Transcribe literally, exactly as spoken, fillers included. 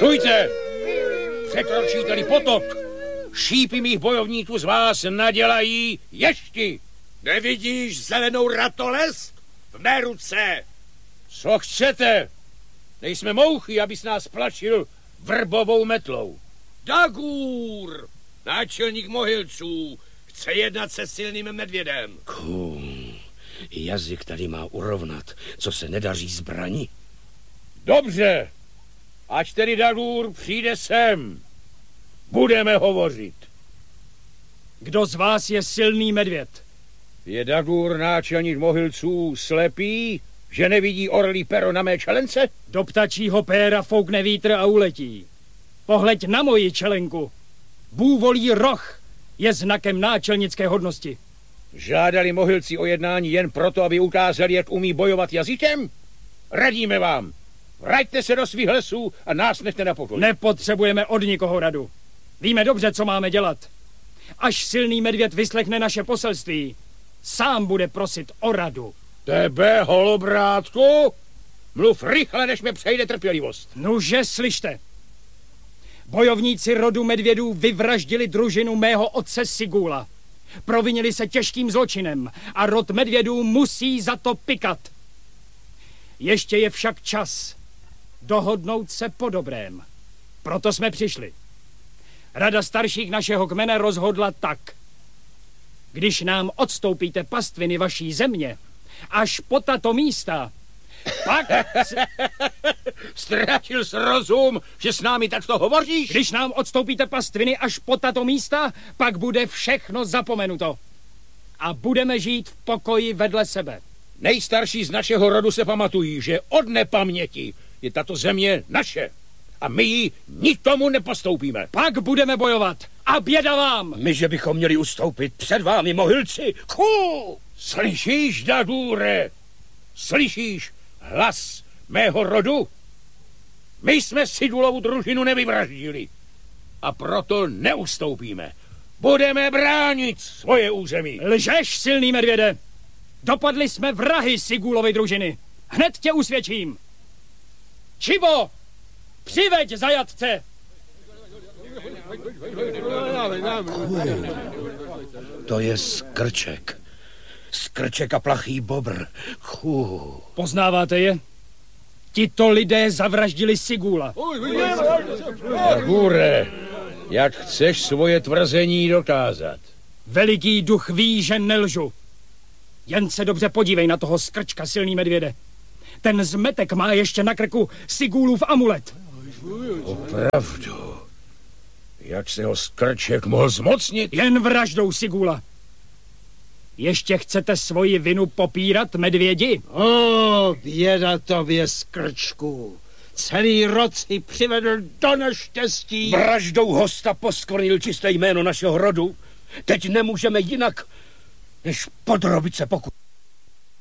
Stůjte! Překročíte-li potok, šípy mých bojovníků z vás nadělají ješti. Nevidíš zelenou ratolest v mé ruce? Co chcete? Nejsme mouchy, abys nás plašil vrbovou metlou. Dagur, náčelník Mohylců, chce jednat se silným medvědem. Kům, jazyk tady má urovnat, co se nedaří zbraní. Dobře, ať tedy Dagur přijde sem. Budeme hovořit. Kdo z vás je silný medvěd? Je Dagur, náčelník Mohylců, slepý, že nevidí orlí pero na mé čelence? Do ptačího péra foukne vítr a uletí. Pohleď na moji čelenku. Bůvolí roh je znakem náčelnické hodnosti. Žádali Mohylci o jednání jen proto, aby ukázali, jak umí bojovat jazykem? Radíme vám. Vraťte se do svých lesů a nás nechte na pokoji. Nepotřebujeme od nikoho radu. Víme dobře, co máme dělat. Až silný medvěd vyslechne naše poselství, sám bude prosit o radu. Tebe, holobrátku? Mluv rychle, než mi přejde trpělivost. Nuže, slyšte. Bojovníci rodu medvědů vyvraždili družinu mého otce Sigula. Provinili se těžkým zločinem a rod medvědů musí za to pikat. Ještě je však čas dohodnout se po dobrém. Proto jsme přišli. Rada starších našeho kmene rozhodla tak. Když nám odstoupíte pastviny vaší země, až po tato místa, pak... Ztratil jsi rozum, že s námi takto hovoříš? Když nám odstoupíte pastviny až po tato místa, pak bude všechno zapomenuto. A budeme žít v pokoji vedle sebe. Nejstarší z našeho rodu se pamatují, že od nepaměti je tato země naše. A my ji nikomu nepostoupíme. Pak budeme bojovat. A běda vám! My, že bychom měli ustoupit před vámi, Mohylci. Chů! Slyšíš, Dagure? Slyšíš hlas mého rodu? My jsme Sigulovu družinu nevyvraždili. A proto neustoupíme. Budeme bránit svoje území. Lžeš, silný medvěde. Dopadli jsme vrahy Sigulovy družiny. Hned tě usvědčím. Čivo, přiveď zajatce. To je skrček. Skrček a plachý bobr. Chů. Poznáváte je? Tito lidé zavraždili Sigula. Dagure, jak chceš svoje tvrzení dokázat? Veliký duch ví, že nelžu. Jen se dobře podívej na toho skrčka, silný medvěde. Ten zmetek má ještě na krku Sigulův amulet. Opravdu? Jak se ho skrček mohl zmocnit? Jen vraždou Sigula. Ještě chcete svoji vinu popírat, medvědi? O, běda tobě, skrčku. Celý rod si přivedl do neštěstí. Vraždou hosta poskvrnil čisté jméno našeho rodu. Teď nemůžeme jinak, než podrobit se pokusu.